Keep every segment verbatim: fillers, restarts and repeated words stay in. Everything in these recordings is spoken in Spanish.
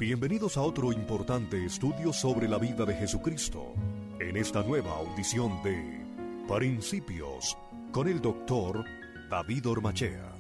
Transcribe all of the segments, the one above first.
Bienvenidos a otro importante estudio sobre la vida de Jesucristo, en esta nueva audición de Principios, con el doctor David Ormachea.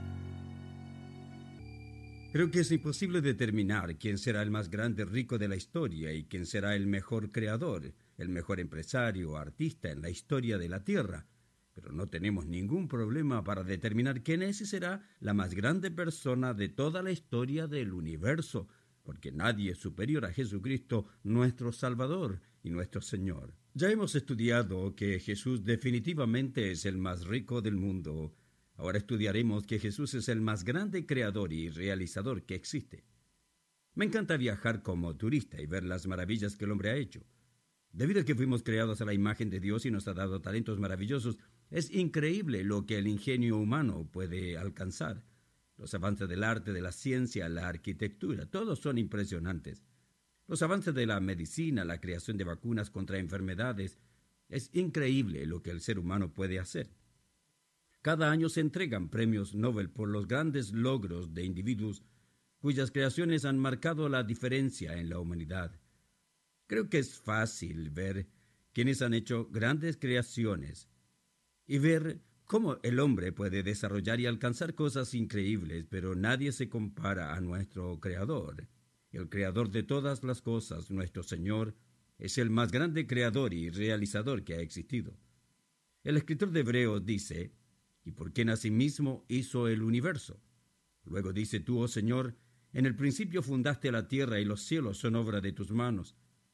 Creo que es imposible determinar quién será el más grande rico de la historia y quién será el mejor creador, el mejor empresario o artista en la historia de la Tierra. Pero no tenemos ningún problema para determinar quién es y será la más grande persona de toda la historia del universo, porque nadie es superior a Jesucristo, nuestro Salvador y nuestro Señor. Ya hemos estudiado que Jesús definitivamente es el más rico del mundo. Ahora estudiaremos que Jesús es el más grande creador y realizador que existe. Me encanta viajar como turista y ver las maravillas que el hombre ha hecho. Debido a que fuimos creados a la imagen de Dios y nos ha dado talentos maravillosos, es increíble lo que el ingenio humano puede alcanzar. Los avances del arte, de la ciencia, la arquitectura, todos son impresionantes. Los avances de la medicina, la creación de vacunas contra enfermedades, es increíble lo que el ser humano puede hacer. Cada año se entregan premios Nobel por los grandes logros de individuos cuyas creaciones han marcado la diferencia en la humanidad. Creo que es fácil ver quienes han hecho grandes creaciones y ver cómo el hombre puede desarrollar y alcanzar cosas increíbles, pero nadie se compara a nuestro Creador. El Creador de todas las cosas, nuestro Señor, es el más grande creador y realizador que ha existido. El escritor de Hebreos dice, y por quien asimismo hizo el universo. Luego dice, tú, oh Señor, en el principio fundaste la tierra y los cielos son obra de tus manos.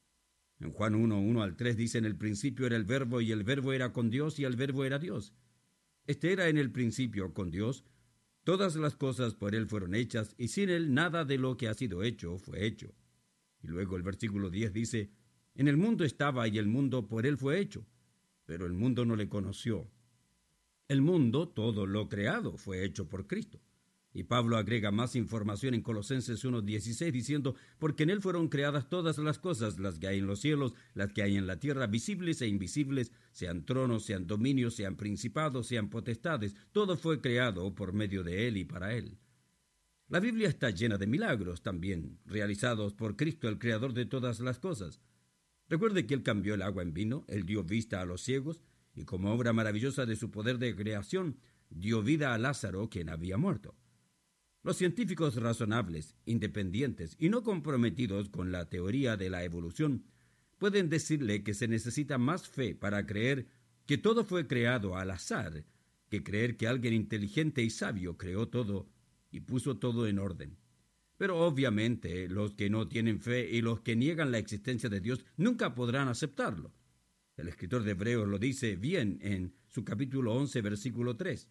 En Juan uno, uno al tres dice, en el principio era el verbo y el verbo era con Dios y el verbo era Dios. Este era en el principio con Dios. Todas las cosas por Él fueron hechas, y sin Él nada de lo que ha sido hecho fue hecho. Y luego el versículo diez dice, en el mundo estaba y el mundo por Él fue hecho, pero el mundo no le conoció. El mundo, todo lo creado, fue hecho por Cristo. Y Pablo agrega más información en Colosenses uno dieciséis diciendo, porque en Él fueron creadas todas las cosas, las que hay en los cielos, las que hay en la tierra, visibles e invisibles, sean tronos, sean dominios, sean principados, sean potestades, todo fue creado por medio de Él y para Él. La Biblia está llena de milagros también, realizados por Cristo, el Creador de todas las cosas. Recuerde que Él cambió el agua en vino, Él dio vista a los ciegos, y como obra maravillosa de su poder de creación, dio vida a Lázaro, quien había muerto. Los científicos razonables, independientes y no comprometidos con la teoría de la evolución pueden decirle que se necesita más fe para creer que todo fue creado al azar que creer que alguien inteligente y sabio creó todo y puso todo en orden. Pero obviamente los que no tienen fe y los que niegan la existencia de Dios nunca podrán aceptarlo. El escritor de Hebreos lo dice bien en su capítulo once, versículo tres.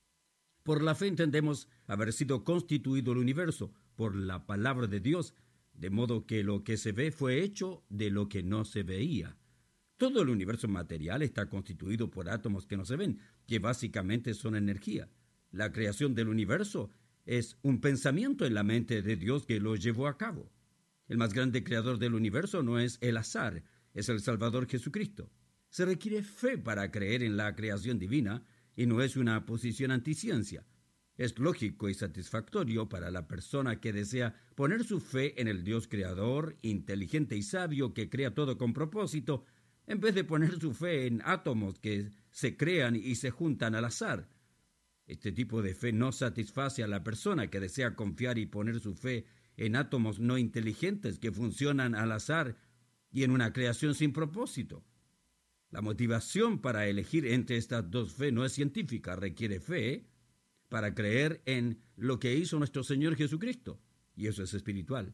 Por la fe entendemos haber sido constituido el universo por la palabra de Dios, de modo que lo que se ve fue hecho de lo que no se veía. Todo el universo material está constituido por átomos que no se ven, que básicamente son energía. La creación del universo es un pensamiento en la mente de Dios que lo llevó a cabo. El más grande creador del universo no es el azar, es el Salvador Jesucristo. Se requiere fe para creer en la creación divina, y no es una posición anticiencia. Es lógico y satisfactorio para la persona que desea poner su fe en el Dios creador, inteligente y sabio que crea todo con propósito, en vez de poner su fe en átomos que se crean y se juntan al azar. Este tipo de fe no satisface a la persona que desea confiar y poner su fe en átomos no inteligentes que funcionan al azar y en una creación sin propósito. La motivación para elegir entre estas dos fe no es científica, requiere fe para creer en lo que hizo nuestro Señor Jesucristo, y eso es espiritual.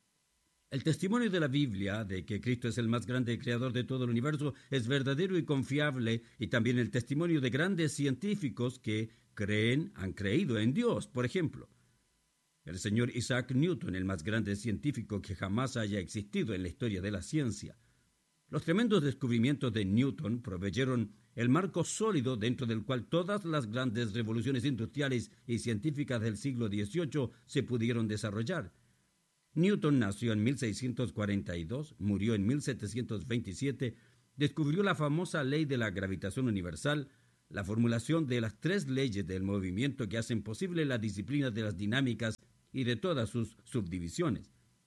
El testimonio de la Biblia de que Cristo es el más grande creador de todo el universo es verdadero y confiable, y también el testimonio de grandes científicos que creen, han creído en Dios. Por ejemplo, el señor Isaac Newton, el más grande científico que jamás haya existido en la historia de la ciencia. Los tremendos descubrimientos de Newton proveyeron el marco sólido dentro del cual todas las grandes revoluciones industriales y científicas del siglo dieciocho se pudieron desarrollar. Newton nació en mil seiscientos cuarenta y dos, murió en mil setecientos veintisiete, descubrió la famosa ley de la gravitación universal, la formulación de las tres leyes del movimiento que hacen posible la disciplina de las dinámicas y de todas sus subdivisiones.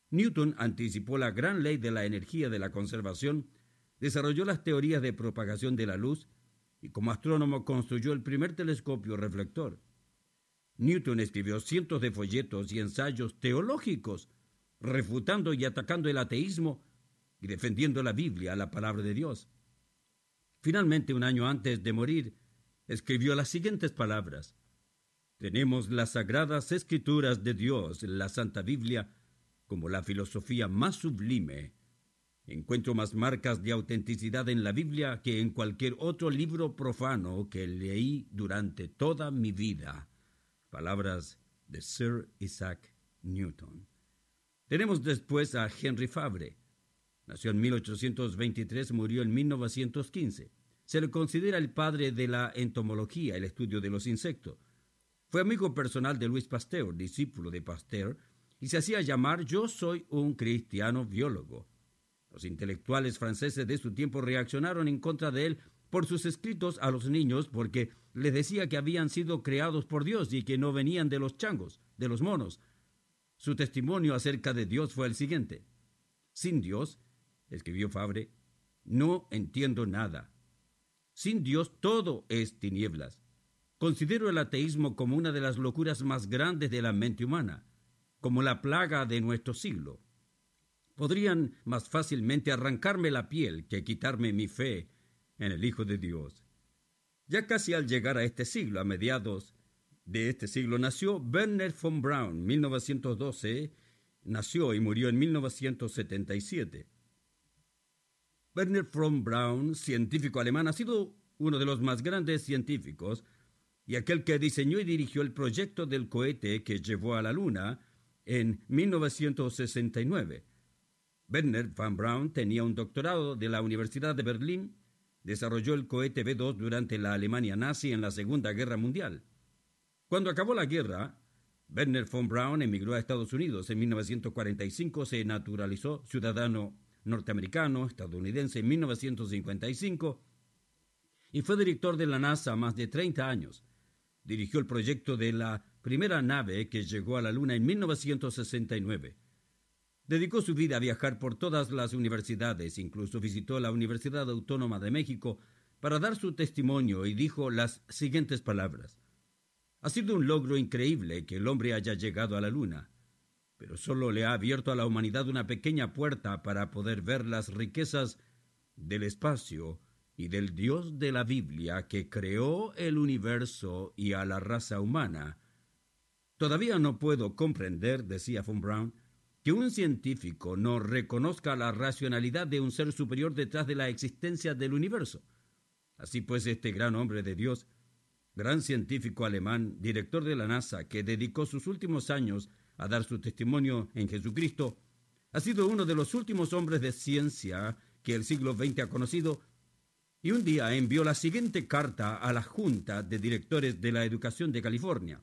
Newton anticipó la gran ley de la energía de la conservación, desarrolló las teorías de propagación de la luz y como astrónomo construyó el primer telescopio reflector. Newton escribió cientos de folletos y ensayos teológicos, refutando y atacando el ateísmo y defendiendo la Biblia, la palabra de Dios. Finalmente, un año antes de morir, escribió las siguientes palabras: «Tenemos las sagradas escrituras de Dios, la Santa Biblia, como la filosofía más sublime. Encuentro más marcas de autenticidad en la Biblia que en cualquier otro libro profano que leí durante toda mi vida». Palabras de Sir Isaac Newton. Tenemos después a Henry Fabre. Nació en mil ochocientos veintitrés, murió en mil novecientos quince. Se le considera el padre de la entomología, el estudio de los insectos. Fue amigo personal de Louis Pasteur, discípulo de Pasteur, y se hacía llamar «Yo soy un cristiano biólogo». Los intelectuales franceses de su tiempo reaccionaron en contra de él por sus escritos a los niños, porque les decía que habían sido creados por Dios y que no venían de los changos, de los monos. Su testimonio acerca de Dios fue el siguiente: «Sin Dios», escribió Fabre, «no entiendo nada. Sin Dios todo es tinieblas. Considero el ateísmo como una de las locuras más grandes de la mente humana, como la plaga de nuestro siglo. Podrían más fácilmente arrancarme la piel que quitarme mi fe en el Hijo de Dios». Ya casi al llegar a este siglo, a mediados de este siglo, nació Wernher von Braun. mil novecientos doce nació y murió en mil novecientos setenta y siete. Wernher von Braun, científico alemán, ha sido uno de los más grandes científicos y aquel que diseñó y dirigió el proyecto del cohete que llevó a la Luna en mil novecientos sesenta y nueve. Wernher von Braun tenía un doctorado de la Universidad de Berlín. Desarrolló el cohete B dos durante la Alemania nazi en la Segunda Guerra Mundial. Cuando acabó la guerra, Wernher von Braun emigró a Estados Unidos. En mil novecientos cuarenta y cinco se naturalizó ciudadano norteamericano, estadounidense en mil novecientos cincuenta y cinco y fue director de la NASA más de treinta años. Dirigió el proyecto de la primera nave que llegó a la Luna en mil novecientos sesenta y nueve. Dedicó su vida a viajar por todas las universidades, incluso visitó la Universidad Autónoma de México para dar su testimonio y dijo las siguientes palabras: «Ha sido un logro increíble que el hombre haya llegado a la Luna, pero solo le ha abierto a la humanidad una pequeña puerta para poder ver las riquezas del espacio y del Dios de la Biblia que creó el universo y a la raza humana. Todavía no puedo comprender», decía von Braun, «que un científico no reconozca la racionalidad de un ser superior detrás de la existencia del universo. Así pues, este gran hombre de Dios, gran científico alemán, director de la NASA, que dedicó sus últimos años a dar su testimonio en Jesucristo, ha sido uno de los últimos hombres de ciencia que el siglo veinte ha conocido, y un día envió la siguiente carta a la Junta de Directores de la Educación de California: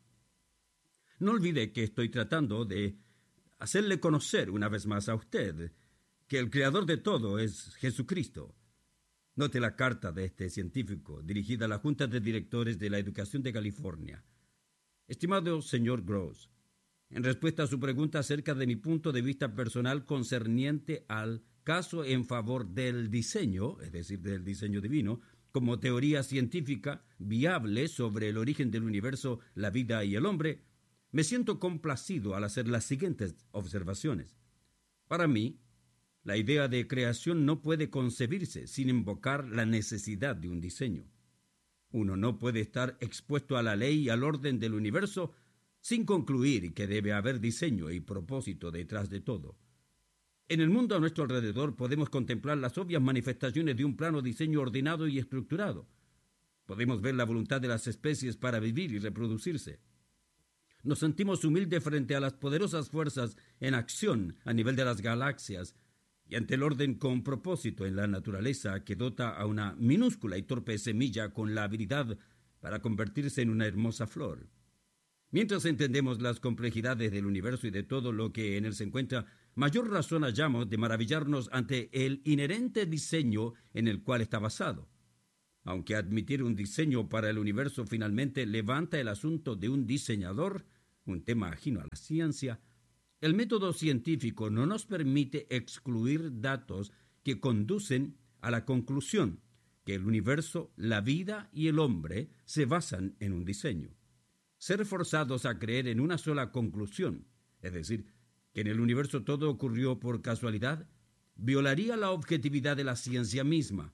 «No olvide que estoy tratando de hacerle conocer una vez más a usted que el creador de todo es Jesucristo». Note la carta de este científico dirigida a la Junta de Directores de la Educación de California. «Estimado señor Gross, en respuesta a su pregunta acerca de mi punto de vista personal concerniente al caso en favor del diseño, es decir, del diseño divino, como teoría científica viable sobre el origen del universo, la vida y el hombre, me siento complacido al hacer las siguientes observaciones. Para mí, la idea de creación no puede concebirse sin invocar la necesidad de un diseño. Uno no puede estar expuesto a la ley y al orden del universo sin concluir que debe haber diseño y propósito detrás de todo. En el mundo a nuestro alrededor podemos contemplar las obvias manifestaciones de un plano diseño ordenado y estructurado. Podemos ver la voluntad de las especies para vivir y reproducirse. Nos sentimos humildes frente a las poderosas fuerzas en acción a nivel de las galaxias y ante el orden con propósito en la naturaleza que dota a una minúscula y torpe semilla con la habilidad para convertirse en una hermosa flor. Mientras entendemos las complejidades del universo y de todo lo que en él se encuentra, mayor razón hallamos de maravillarnos ante el inherente diseño en el cual está basado. Aunque admitir un diseño para el universo finalmente levanta el asunto de un diseñador, un tema ajeno a la ciencia, El método científico no nos permite excluir datos que conducen a la conclusión que el universo, la vida y el hombre se basan en un diseño. Ser forzados a creer en una sola conclusión, es decir, que en el universo todo ocurrió por casualidad, violaría la objetividad de la ciencia misma.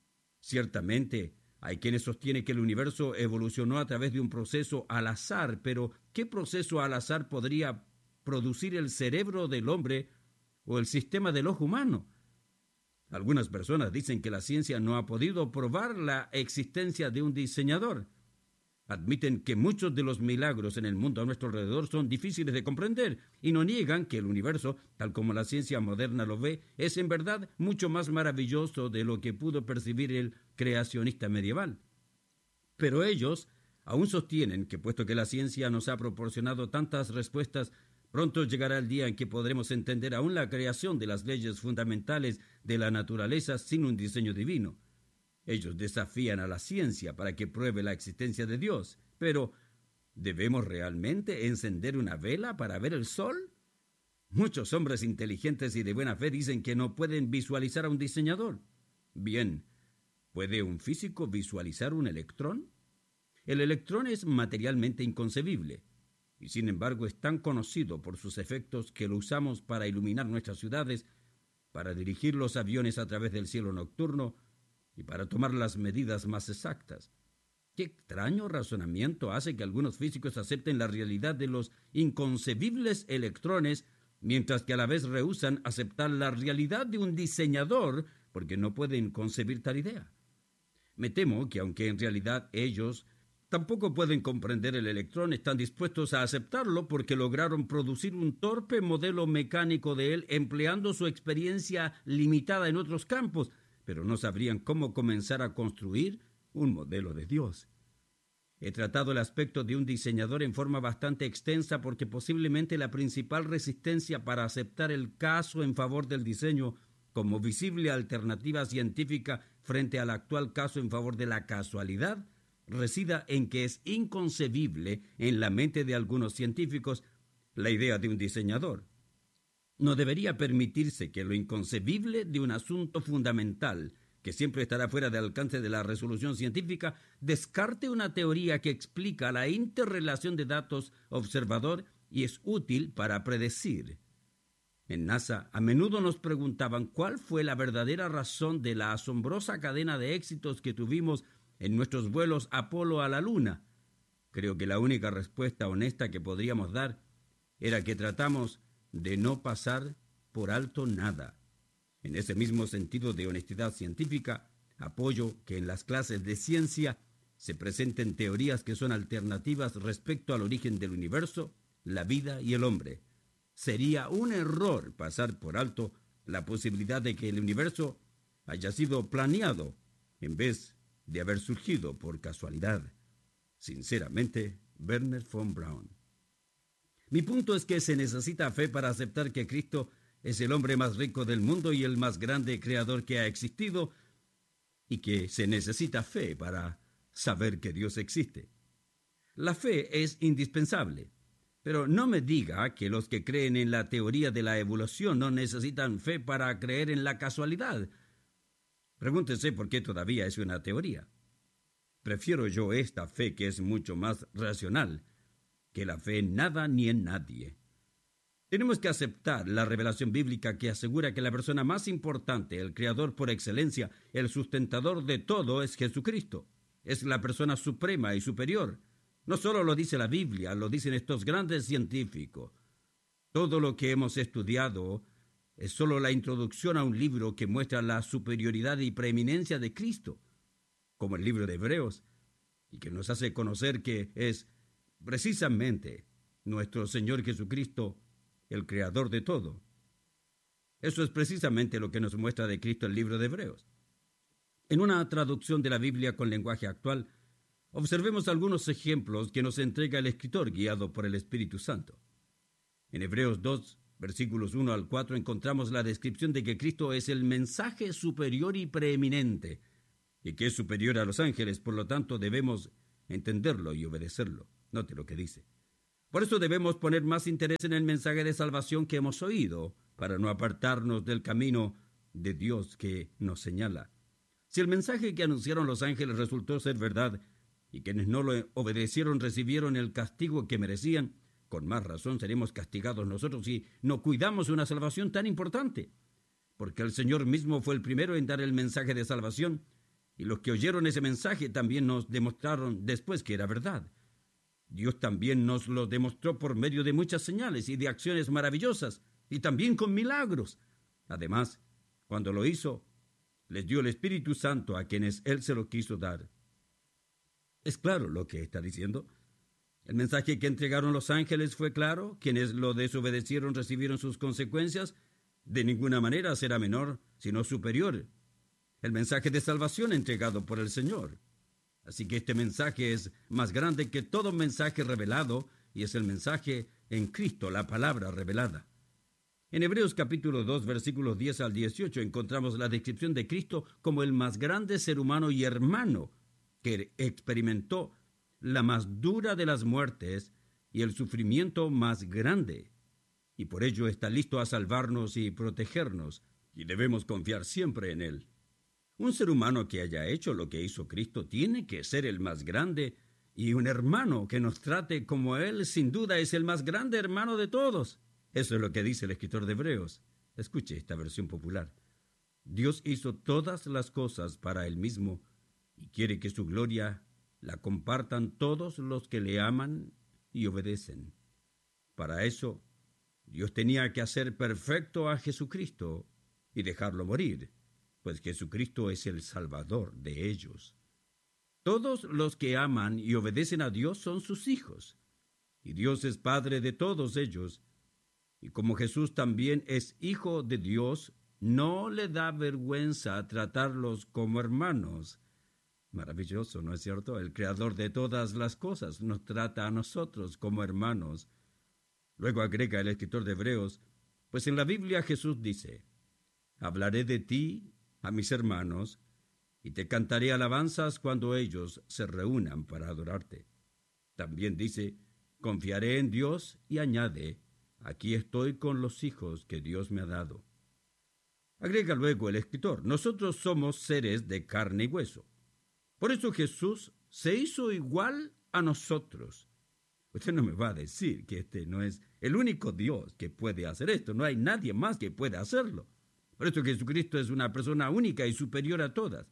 Ciertamente, hay quienes sostienen que el universo evolucionó a través de un proceso al azar, pero ¿qué proceso al azar podría producir el cerebro del hombre o el sistema del ojo humano? Algunas personas dicen que la ciencia no ha podido probar la existencia de un diseñador. Admiten que muchos de los milagros en el mundo a nuestro alrededor son difíciles de comprender y no niegan que el universo, tal como la ciencia moderna lo ve, es en verdad mucho más maravilloso de lo que pudo percibir el creacionista medieval. Pero ellos aún sostienen que, puesto que la ciencia nos ha proporcionado tantas respuestas, pronto llegará el día en que podremos entender aún la creación de las leyes fundamentales de la naturaleza sin un diseño divino. Ellos desafían a la ciencia para que pruebe la existencia de Dios. Pero, ¿debemos realmente encender una vela para ver el sol? Muchos hombres inteligentes y de buena fe dicen que no pueden visualizar a un diseñador. Bien, ¿puede un físico visualizar un electrón? El electrón es materialmente inconcebible, y sin embargo es tan conocido por sus efectos que lo usamos para iluminar nuestras ciudades, para dirigir los aviones a través del cielo nocturno, y para tomar las medidas más exactas. Qué extraño razonamiento hace que algunos físicos acepten la realidad de los inconcebibles electrones, mientras que a la vez rehúsan aceptar la realidad de un diseñador porque no pueden concebir tal idea. Me temo que aunque en realidad ellos tampoco pueden comprender el electrón, están dispuestos a aceptarlo porque lograron producir un torpe modelo mecánico de él empleando su experiencia limitada en otros campos, pero no sabrían cómo comenzar a construir un modelo de Dios. He tratado el aspecto de un diseñador en forma bastante extensa porque posiblemente la principal resistencia para aceptar el caso en favor del diseño como visible alternativa científica frente al actual caso en favor de la casualidad resida en que es inconcebible en la mente de algunos científicos la idea de un diseñador. No debería permitirse que lo inconcebible de un asunto fundamental, que siempre estará fuera del alcance de la resolución científica, descarte una teoría que explica la interrelación de datos observador y es útil para predecir. En NASA a menudo nos preguntaban cuál fue la verdadera razón de la asombrosa cadena de éxitos que tuvimos en nuestros vuelos Apolo a la Luna. Creo que la única respuesta honesta que podríamos dar era que tratamos de no pasar por alto nada. En ese mismo sentido de honestidad científica, apoyo que en las clases de ciencia se presenten teorías que son alternativas respecto al origen del universo, la vida y el hombre. Sería un error pasar por alto la posibilidad de que el universo haya sido planeado en vez de haber surgido por casualidad. Sinceramente, Wernher von Braun. Mi punto es que se necesita fe para aceptar que Cristo es el hombre más rico del mundo y el más grande creador que ha existido, y que se necesita fe para saber que Dios existe. La fe es indispensable, pero no me diga que los que creen en la teoría de la evolución no necesitan fe para creer en la casualidad. Pregúntese por qué todavía es una teoría. Prefiero yo esta fe que es mucho más racional que la fe en nada ni en nadie. Tenemos que aceptar la revelación bíblica que asegura que la persona más importante, el creador por excelencia, el sustentador de todo, es Jesucristo. Es la persona suprema y superior. No solo lo dice la Biblia, lo dicen estos grandes científicos. Todo lo que hemos estudiado es solo la introducción a un libro que muestra la superioridad y preeminencia de Cristo, como el libro de Hebreos, y que nos hace conocer que es precisamente nuestro Señor Jesucristo, el creador de todo. Eso es precisamente lo que nos muestra de Cristo el libro de Hebreos. En una traducción de la Biblia con lenguaje actual, observemos algunos ejemplos que nos entrega el escritor guiado por el Espíritu Santo. En Hebreos dos, versículos uno al cuatro, encontramos la descripción de que Cristo es el mensaje superior y preeminente, y que es superior a los ángeles, por lo tanto debemos entenderlo y obedecerlo. Note lo que dice. Por eso debemos poner más interés en el mensaje de salvación que hemos oído, para no apartarnos del camino de Dios que nos señala. Si el mensaje que anunciaron los ángeles resultó ser verdad, y quienes no lo obedecieron recibieron el castigo que merecían, con más razón seremos castigados nosotros si no cuidamos una salvación tan importante. Porque el Señor mismo fue el primero en dar el mensaje de salvación, y los que oyeron ese mensaje también nos demostraron después que era verdad. Dios también nos lo demostró por medio de muchas señales y de acciones maravillosas, y también con milagros. Además, cuando lo hizo, les dio el Espíritu Santo a quienes Él se lo quiso dar. ¿Es claro lo que está diciendo? El mensaje que entregaron los ángeles fue claro. Quienes lo desobedecieron recibieron sus consecuencias. De ninguna manera será menor, sino superior el mensaje de salvación entregado por el Señor. Así que este mensaje es más grande que todo mensaje revelado, y es el mensaje en Cristo, la palabra revelada. En Hebreos capítulo dos, versículos diez al dieciocho, encontramos la descripción de Cristo como el más grande ser humano y hermano que experimentó la más dura de las muertes y el sufrimiento más grande. Y por ello está listo a salvarnos y protegernos, y debemos confiar siempre en Él. Un ser humano que haya hecho lo que hizo Cristo tiene que ser el más grande, y un hermano que nos trate como Él sin duda es el más grande hermano de todos. Eso es lo que dice el escritor de Hebreos. Escuche esta versión popular. Dios hizo todas las cosas para Él mismo y quiere que su gloria la compartan todos los que le aman y obedecen. Para eso, Dios tenía que hacer perfecto a Jesucristo y dejarlo morir, pues Jesucristo es el Salvador de ellos. Todos los que aman y obedecen a Dios son sus hijos, y Dios es Padre de todos ellos. Y como Jesús también es Hijo de Dios, no le da vergüenza tratarlos como hermanos. Maravilloso, ¿no es cierto? El Creador de todas las cosas nos trata a nosotros como hermanos. Luego agrega el escritor de Hebreos, pues en la Biblia Jesús dice, hablaré de ti a mis hermanos, y te cantaré alabanzas cuando ellos se reúnan para adorarte. También dice, confiaré en Dios, y añade, aquí estoy con los hijos que Dios me ha dado. Agrega luego el escritor, nosotros somos seres de carne y hueso. Por eso Jesús se hizo igual a nosotros. Usted no me va a decir que este no es el único Dios que puede hacer esto. No hay nadie más que pueda hacerlo. Por eso Jesucristo es una persona única y superior a todas.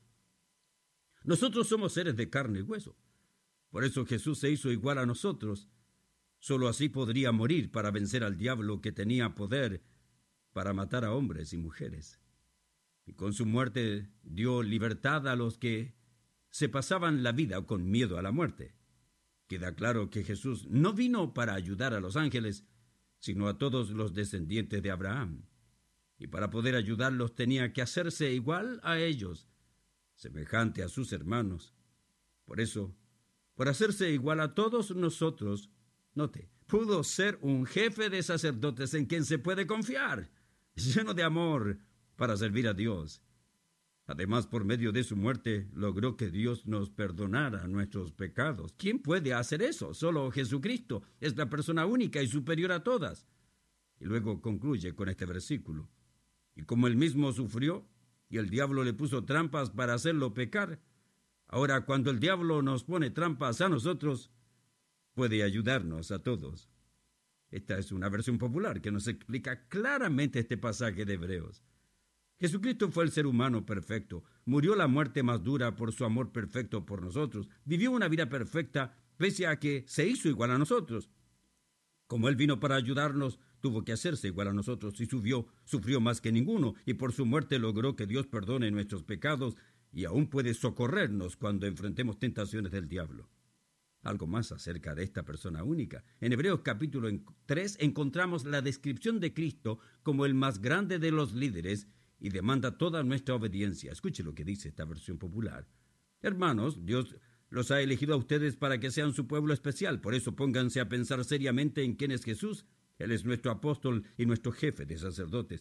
Nosotros somos seres de carne y hueso. Por eso Jesús se hizo igual a nosotros. Solo así podría morir para vencer al diablo, que tenía poder para matar a hombres y mujeres. Y con su muerte dio libertad a los que se pasaban la vida con miedo a la muerte. Queda claro que Jesús no vino para ayudar a los ángeles, sino a todos los descendientes de Abraham. Y para poder ayudarlos tenía que hacerse igual a ellos, semejante a sus hermanos. Por eso, por hacerse igual a todos nosotros, note, pudo ser un jefe de sacerdotes en quien se puede confiar, lleno de amor para servir a Dios. Además, por medio de su muerte, logró que Dios nos perdonara nuestros pecados. ¿Quién puede hacer eso? Solo Jesucristo es la persona única y superior a todas. Y luego concluye con este versículo. Y como él mismo sufrió, y el diablo le puso trampas para hacerlo pecar, ahora cuando el diablo nos pone trampas a nosotros, puede ayudarnos a todos. Esta es una versión popular que nos explica claramente este pasaje de Hebreos. Jesucristo fue el ser humano perfecto, murió la muerte más dura por su amor perfecto por nosotros, vivió una vida perfecta pese a que se hizo igual a nosotros. Como Él vino para ayudarnos, tuvo que hacerse igual a nosotros y subió, sufrió más que ninguno, y por su muerte logró que Dios perdone nuestros pecados y aún puede socorrernos cuando enfrentemos tentaciones del diablo. Algo más acerca de esta persona única. En Hebreos capítulo tres encontramos la descripción de Cristo como el más grande de los líderes y demanda toda nuestra obediencia. Escuche lo que dice esta versión popular. Hermanos, Dios los ha elegido a ustedes para que sean su pueblo especial. Por eso pónganse a pensar seriamente en quién es Jesús. Él es nuestro apóstol y nuestro jefe de sacerdotes.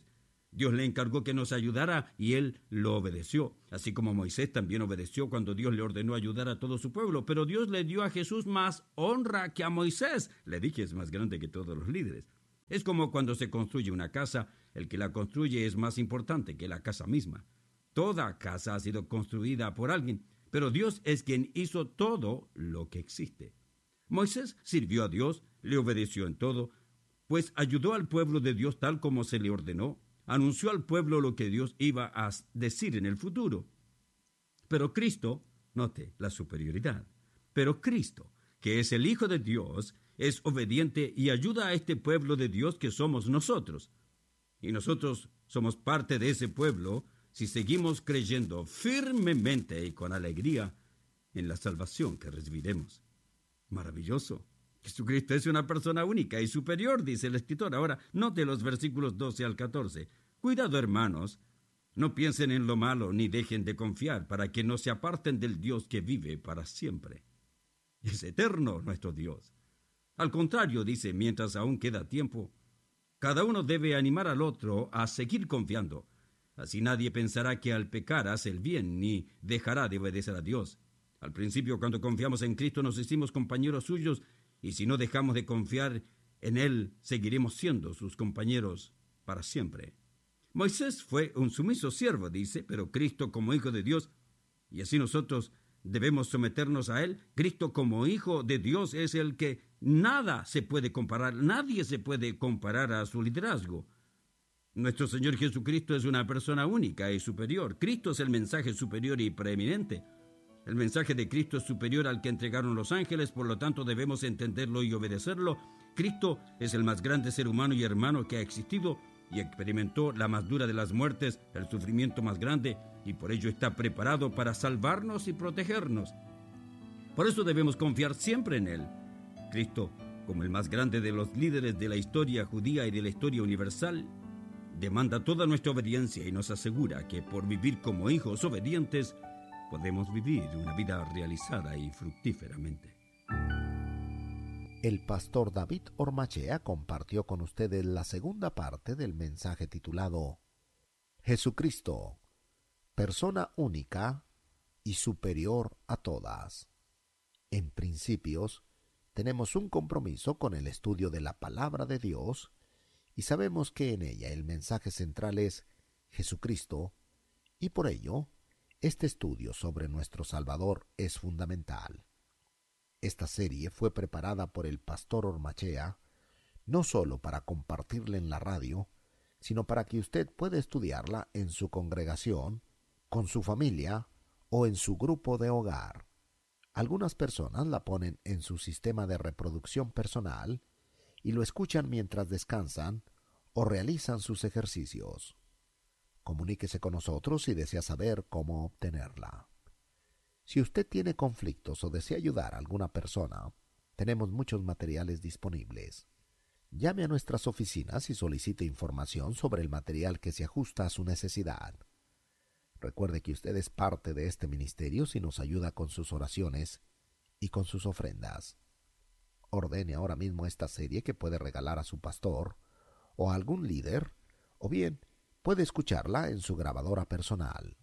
Dios le encargó que nos ayudara y él lo obedeció, así como Moisés también obedeció cuando Dios le ordenó ayudar a todo su pueblo. Pero Dios le dio a Jesús más honra que a Moisés. Le dije, es más grande que todos los líderes. Es como cuando se construye una casa, el que la construye es más importante que la casa misma. Toda casa ha sido construida por alguien, pero Dios es quien hizo todo lo que existe. Moisés sirvió a Dios, le obedeció en todo, pues ayudó al pueblo de Dios tal como se le ordenó. Anunció al pueblo lo que Dios iba a decir en el futuro. Pero Cristo, note la superioridad, pero Cristo, que es el Hijo de Dios, es obediente y ayuda a este pueblo de Dios que somos nosotros. Y nosotros somos parte de ese pueblo si seguimos creyendo firmemente y con alegría en la salvación que recibiremos. Maravilloso. Jesucristo es una persona única y superior, dice el escritor. Ahora, note los versículos doce al catorce. Cuidado, hermanos, no piensen en lo malo ni dejen de confiar para que no se aparten del Dios que vive para siempre. Es eterno nuestro Dios. Al contrario, dice, mientras aún queda tiempo, cada uno debe animar al otro a seguir confiando. Así nadie pensará que al pecar hace el bien ni dejará de obedecer a Dios. Al principio, cuando confiamos en Cristo, nos hicimos compañeros suyos, y si no dejamos de confiar en Él, seguiremos siendo sus compañeros para siempre. Moisés fue un sumiso siervo, dice, pero Cristo como Hijo de Dios, y así nosotros debemos someternos a Él. Cristo como Hijo de Dios es el que nada se puede comparar, nadie se puede comparar a su liderazgo. Nuestro Señor Jesucristo es una persona única y superior. Cristo es el mensaje superior y preeminente. El mensaje de Cristo es superior al que entregaron los ángeles, por lo tanto debemos entenderlo y obedecerlo. Cristo es el más grande ser humano y hermano que ha existido y experimentó la más dura de las muertes, el sufrimiento más grande, y por ello está preparado para salvarnos y protegernos. Por eso debemos confiar siempre en Él. Cristo, como el más grande de los líderes de la historia judía y de la historia universal, demanda toda nuestra obediencia y nos asegura que por vivir como hijos obedientes, podemos vivir una vida realizada y fructíferamente. El pastor David Ormachea compartió con ustedes la segunda parte del mensaje titulado Jesucristo, persona única y superior a todas. En Principios, tenemos un compromiso con el estudio de la palabra de Dios y sabemos que en ella el mensaje central es Jesucristo, y por ello, este estudio sobre nuestro Salvador es fundamental. Esta serie fue preparada por el pastor Ormachea, no solo para compartirla en la radio, sino para que usted pueda estudiarla en su congregación, con su familia o en su grupo de hogar. Algunas personas la ponen en su sistema de reproducción personal y lo escuchan mientras descansan o realizan sus ejercicios. Comuníquese con nosotros si desea saber cómo obtenerla. Si usted tiene conflictos o desea ayudar a alguna persona, tenemos muchos materiales disponibles. Llame a nuestras oficinas y solicite información sobre el material que se ajusta a su necesidad. Recuerde que usted es parte de este ministerio si nos ayuda con sus oraciones y con sus ofrendas. Ordene ahora mismo esta serie que puede regalar a su pastor o a algún líder, o bien puede escucharla en su grabadora personal.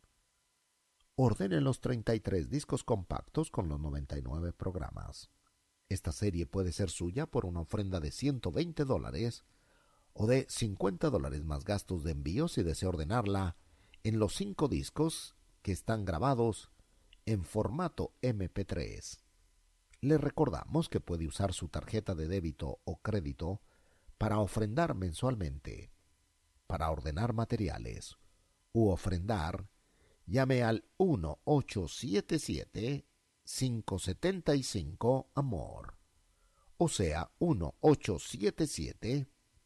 Ordene los treinta y tres discos compactos con los noventa y nueve programas. Esta serie puede ser suya por una ofrenda de ciento veinte dólares o de cincuenta dólares más gastos de envío si desea ordenarla en los cinco discos que están grabados en formato eme pe tres. Le recordamos que puede usar su tarjeta de débito o crédito para ofrendar mensualmente. Para ordenar materiales u ofrendar, llame al uno ocho siete siete, cinco siete cinco, amor. O sea, uno ocho siete siete,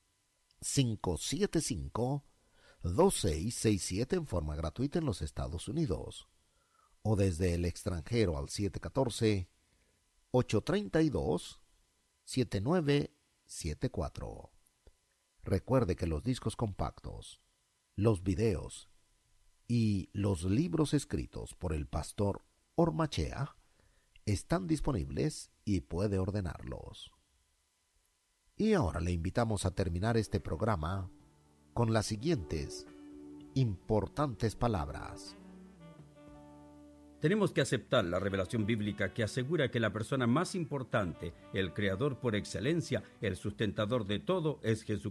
cinco siete cinco, dos seis seis siete en forma gratuita en los Estados Unidos. O desde el extranjero al siete uno cuatro, ocho tres dos, siete nueve siete cuatro. Recuerde que los discos compactos, los videos y los libros escritos por el pastor Ormachea están disponibles y puede ordenarlos. Y ahora le invitamos a terminar este programa con las siguientes importantes palabras. Tenemos que aceptar la revelación bíblica que asegura que la persona más importante, el creador por excelencia, el sustentador de todo, es Jesucristo.